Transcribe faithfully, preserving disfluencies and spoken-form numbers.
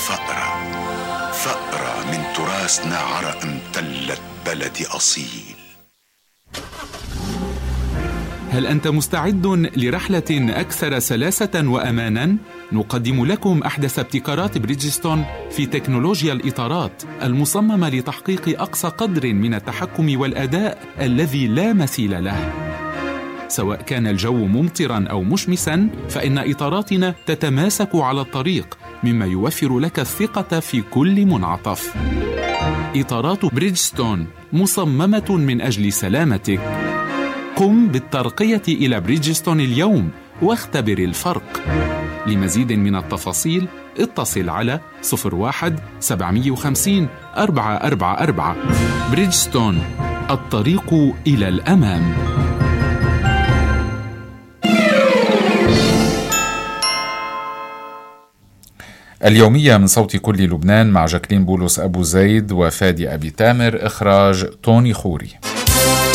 فأرة فأرة من تراث ناعرة امتلت بلد أصيل. هل أنت مستعد لرحلة أكثر سلاسة وأماناً؟ نقدم لكم أحدث ابتكارات بريدجستون في تكنولوجيا الإطارات المصممة لتحقيق أقصى قدر من التحكم والأداء الذي لا مثيل له. سواء كان الجو ممطراً أو مشمساً، فإن إطاراتنا تتماسك على الطريق، مما يوفر لك الثقة في كل منعطف. إطارات بريدجستون مصممة من أجل سلامتك. قم بالترقية إلى بريدجستون اليوم واختبر الفرق. لمزيد من التفاصيل اتصل على صفر واحد سبعمائة وخمسين أربعة أربعة أربعة. بريدجستون، الطريق إلى الأمام. اليومية من صوت كل لبنان مع جاكلين بولس أبو زيد وفادي أبي تامر، إخراج توني خوري.